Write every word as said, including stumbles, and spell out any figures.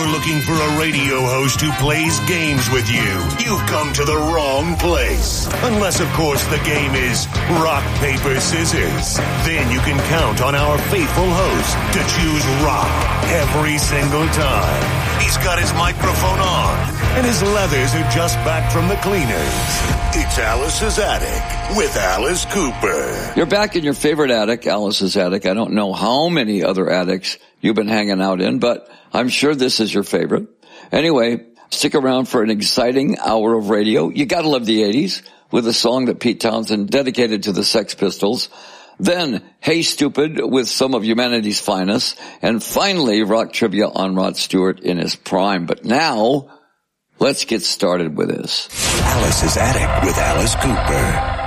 you're looking for a radio host who plays games with you, you've come to the wrong place. Unless, of course, the game is rock, paper, scissors. Then you can count on our faithful host to choose rock every single time. He's got his microphone on, and his leathers are just back from the cleaners. It's Alice's Attic with Alice Cooper. You're back in your favorite attic, Alice's Attic. I don't know how many other attics you've been hanging out in, but I'm sure this is your favorite. Anyway, stick around for an exciting hour of radio. You gotta love the eighties with a song that Pete Townsend dedicated to the Sex Pistols. Then, Hey Stupid with some of humanity's finest. And finally, rock trivia on Rod Stewart in his prime. But now, let's get started with this. Alice's Attic with Alice Cooper.